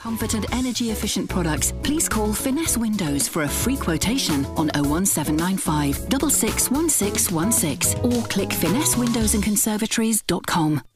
Comfort and energy efficient products, please call Finesse Windows for a free quotation on 01795 661616 or click finessewindowsandconservatories.com.